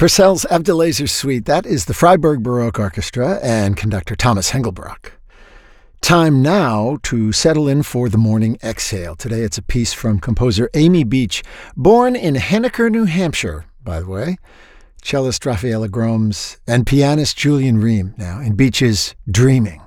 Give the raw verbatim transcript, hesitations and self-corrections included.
Purcell's Abdelazer Suite. That is the Freiburg Baroque Orchestra and conductor Thomas Hengelbrock. Time now to settle in for the morning exhale. Today it's a piece from composer Amy Beach, born in Henniker, New Hampshire, by the way. Cellist Rafaela Gromes and pianist Julian Ream now in Beach's Dreaming.